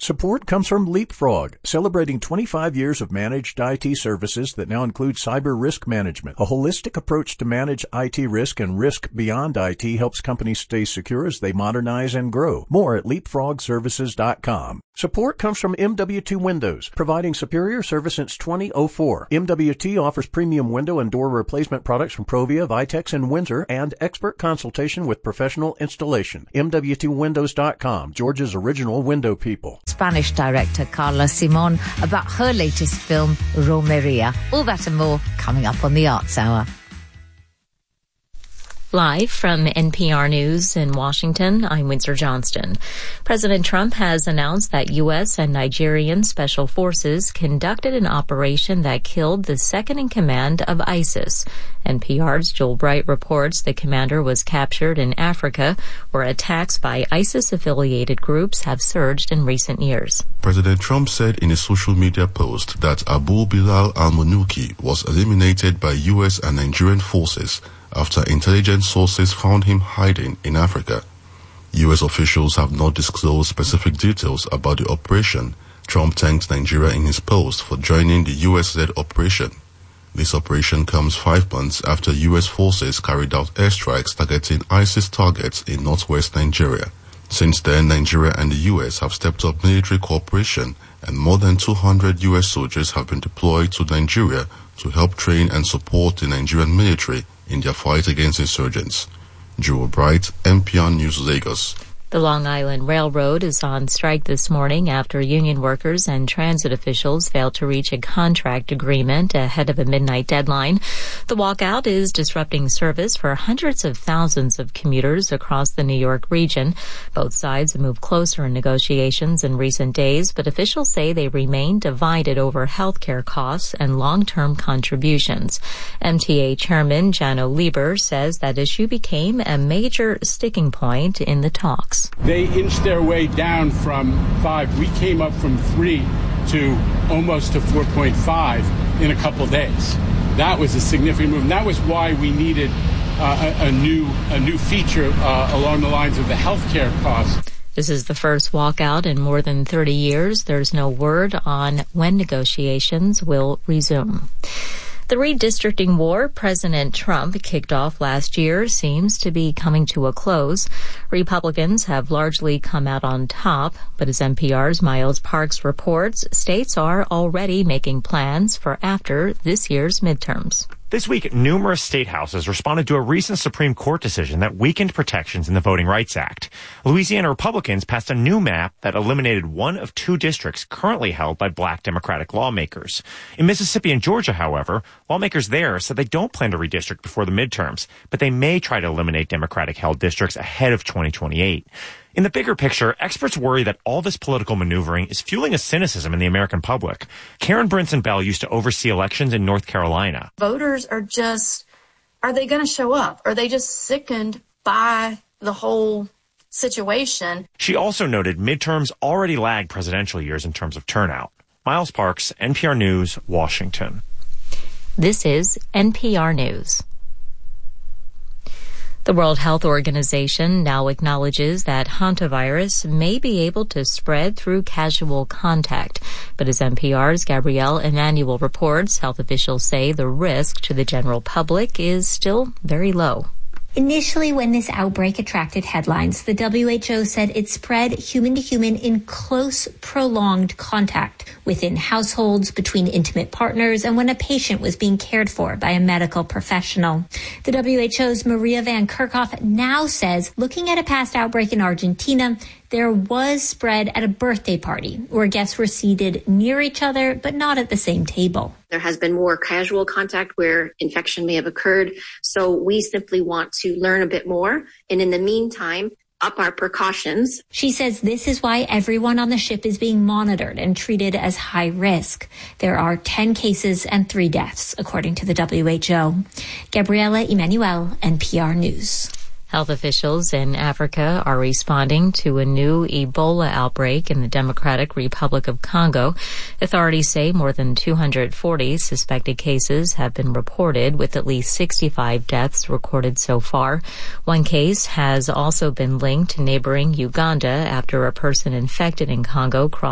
Support comes from Leapfrog, celebrating 25 years of managed IT services that now include cyber risk management. A holistic approach to manage IT risk and risk beyond IT helps companies stay secure as they modernize and grow. More at leapfrogservices.com. Support comes from MWT Windows, providing superior service since 2004. MWT offers premium window and door replacement products from Provia, Vitex, and Windsor, and expert consultation with professional installation. MWTWindows.com, Georgia's original window people. Spanish director Carla Simon about her latest film, Romeria. All that and more coming up on the Arts Hour. Live from NPR News in Washington, I'm Windsor Johnston. President Trump has announced that U.S. and Nigerian special forces conducted an operation that killed the second-in-command of ISIS. NPR's Joel Bright reports the commander was captured in Africa, where attacks by ISIS-affiliated groups have surged in recent years. President Trump said in a social media post that Abu Bilal al-Manuki was eliminated by U.S. and Nigerian forces after intelligence sources found him hiding in Africa. U.S. officials have not disclosed specific details about the operation. Trump thanked Nigeria in his post for joining the U.S.-led operation. This operation comes 5 months after U.S. forces carried out airstrikes targeting ISIS targets in northwest Nigeria. Since then, Nigeria and the U.S. have stepped up military cooperation, and more than 200 U.S. soldiers have been deployed to Nigeria to help train and support the Nigerian military in their fight against insurgents. Joel Bright, NPR News, Lagos. The Long Island Railroad is on strike this morning after union workers and transit officials failed to reach a contract agreement ahead of a midnight deadline. The walkout is disrupting service for hundreds of thousands of commuters across the New York region. Both sides have moved closer in negotiations in recent days, but officials say they remain divided over health care costs and long-term contributions. MTA Chairman Janno Lieber says that issue became a major sticking point in the talks. They inched their way down from 5. We came up from 3 to almost to 4.5 in a couple days. That was a significant move. And that was why we needed a new feature along the lines of the healthcare costs. This is the first walkout in more than 30 years. There's no word on when negotiations will resume. The redistricting war President Trump kicked off last year seems to be coming to a close. Republicans have largely come out on top, but as NPR's Miles Parks reports, states are already making plans for after this year's midterms. This week, numerous state houses responded to a recent Supreme Court decision that weakened protections in the Voting Rights Act. Louisiana Republicans passed a new map that eliminated one of 2 districts currently held by black Democratic lawmakers. In Mississippi and Georgia, however, lawmakers there said they don't plan to redistrict before the midterms, but they may try to eliminate Democratic-held districts ahead of 2028. In the bigger picture, experts worry that all this political maneuvering is fueling a cynicism in the American public. Karen Brinson Bell used to oversee elections in North Carolina. Voters are they going to show up? Are they just sickened by the whole situation? She also noted midterms already lag presidential years in terms of turnout. Miles Parks, NPR News, Washington. This is NPR News. The World Health Organization now acknowledges that hantavirus may be able to spread through casual contact. But as NPR's Gabrielle Emanuel reports, health officials say the risk to the general public is still very low. Initially, when this outbreak attracted headlines, the WHO said it spread human to human in close, prolonged contact within households, between intimate partners, and when a patient was being cared for by a medical professional. The WHO's Maria Van Kerkhoff now says, looking at a past outbreak in Argentina, there was spread at a birthday party where guests were seated near each other, but not at the same table. There has been more casual contact where infection may have occurred. So we simply want to learn a bit more. And in the meantime, up our precautions. She says this is why everyone on the ship is being monitored and treated as high risk. There are 10 cases and 3 deaths, according to the WHO. Gabriela Emanuel, NPR News. Health officials in Africa are responding to a new Ebola outbreak in the Democratic Republic of Congo. Authorities say more than 240 suspected cases have been reported, with at least 65 deaths recorded so far. One case has also been linked to neighboring Uganda after a person infected in Congo crossed